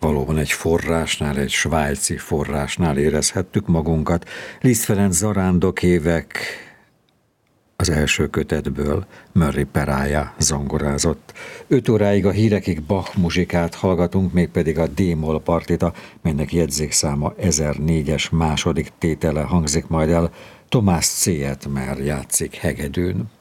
Valóban egy forrásnál, egy svájci forrásnál érezhettük magunkat. Liszt Ferenc zarándokévek az első kötetből Murray Peraja zongorázott. 5 óráig a hírekig Bach muzsikát hallgatunk, mégpedig a D-moll partita, melynek jegyzékszáma 1004-es második tétele hangzik majd el. Tomás Céetmer játszik hegedűn.